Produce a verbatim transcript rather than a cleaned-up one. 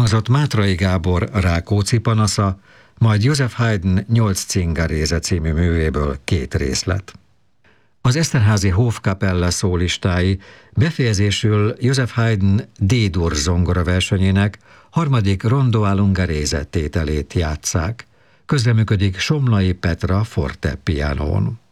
Elhangzott Mátrai Gábor Rákóczi panasza, majd Joseph Haydn Nyolc cingaréze című művéből két részlet. Az Eszterházy Hofkapelle szólistái befejezésül Joseph Haydn D-dur zongora versenyének harmadik Rondo all'Ungherese tételét játsszák. Közreműködik Somlai Petra fortepianón.